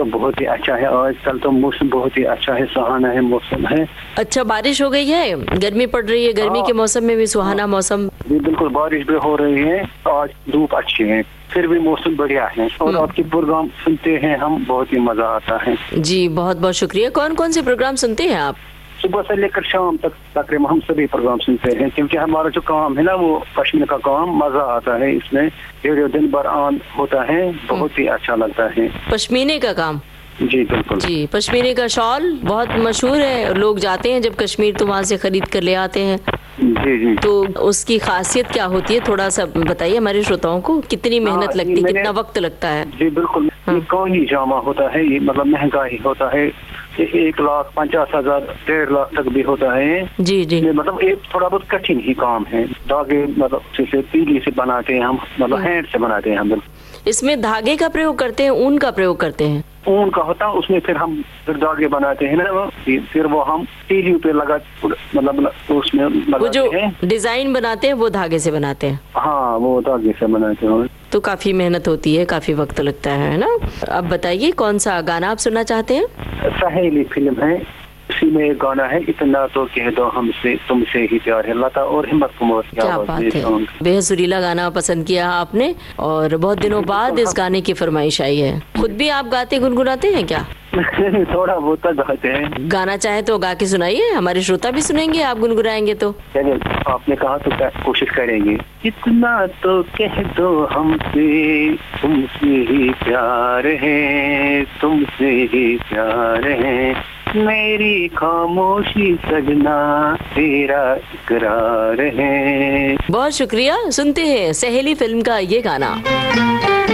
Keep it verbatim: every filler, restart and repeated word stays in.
तो बहुत ही अच्छा है, आजकल तो मौसम बहुत ही अच्छा है, सुहाना है मौसम है। अच्छा, बारिश हो गई है, गर्मी पड़ रही है, गर्मी के मौसम में भी सुहाना मौसम। जी बिल्कुल, बारिश भी हो रही है, आज धूप अच्छी है, फिर भी मौसम बढ़िया है। और आपके प्रोग्राम सुनते हैं हम, बहुत ही मजा आता है। जी बहुत बहुत शुक्रिया। कौन कौन से प्रोग्राम सुनते हैं आप? सुबह से लेकर शाम तक तकरीबन हम सभी प्रोग्राम सुनते हैं, क्योंकि हमारा जो काम है ना वो पश्मीना का काम, मजा आता है इसमें। रेडियो दिन भर ऑन होता है, बहुत ही अच्छा लगता है। पश्मीने का काम? जी बिल्कुल जी, पश्मीने का शॉल बहुत मशहूर है, लोग जाते हैं जब कश्मीर तो वहाँ से खरीद कर ले आते हैं। जी जी। तो उसकी खासियत क्या होती है, थोड़ा सा बताइए हमारे श्रोताओं को, कितनी मेहनत लगती है, कितना वक्त लगता है? जी बिल्कुल, कौन ही जामा होता है, ये मतलब महंगा ही होता है, एक लाख पचास हजार डेढ़ लाख तक भी होता है। जी जी। मतलब एक थोड़ा बहुत कठिन ही काम है, धागे मतलब जैसे तीली से बनाते हैं हम, मतलब हैंड से बनाते हैं हम। इसमें धागे का प्रयोग करते हैं, ऊन का प्रयोग करते हैं? ऊन का होता है, उसमें फिर हम फिर धागे बनाते हैं ना, फिर वो हम तीली पे लगा मतलब उसमें वो जो डिजाइन बनाते हैं वो धागे से बनाते हैं? हाँ, वो धागे से बनाते हैं। तो काफी मेहनत होती है, काफी वक्त लगता है ना। अब बताइए कौन सा गाना आप सुनना चाहते हैं? सहेली फिल्म है, उसी में एक गाना है, इतना तो कह दो हमसे तुमसे ही प्यार है, लता और हिम्मत कुमार की आवाज में सॉन्ग। बेहद सुरीला गाना पसंद किया आपने, और बहुत दिनों बाद इस गाने की फरमाइश आई है। खुद भी आप गाते गुनगुनाते हैं क्या? थोड़ा बहुत तो गाते हैं। गाना चाहे तो गा के सुनाइए, हमारे श्रोता भी सुनेंगे, आप गुनगुनाएंगे तो। चलिए, आपने कहा तो कोशिश करेंगे। इतना तो कह दो हमसे तुमसे ही प्यार है, तुमसे ही प्यार है, मेरी खामोशी सजना तेरा इकरार है। बहुत शुक्रिया। सुनते हैं सहेली फिल्म का ये गाना।